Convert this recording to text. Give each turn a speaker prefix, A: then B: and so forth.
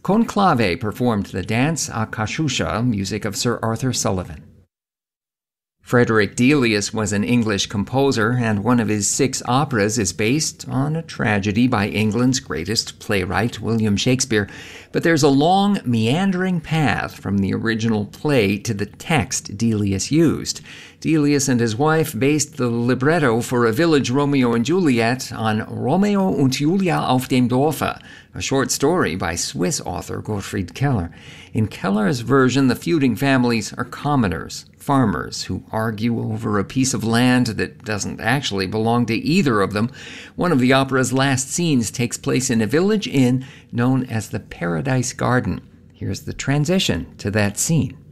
A: Conclave performed the dance a Kashusha, music of Sir Arthur Sullivan. Frederick Delius was an English composer, and one of his 6 operas is based on a tragedy by England's greatest playwright, William Shakespeare. But there's a long, meandering path from the original play to the text Delius used. Delius and his wife based the libretto for A Village Romeo and Juliet on Romeo und Julia auf dem Dorfe, a short story by Swiss author Gottfried Keller. In Keller's version, the feuding families are commoners, farmers who argue over a piece of land that doesn't actually belong to either of them. One of the opera's last scenes takes place in a village inn known as the Paradise Garden. Here's the transition to that scene.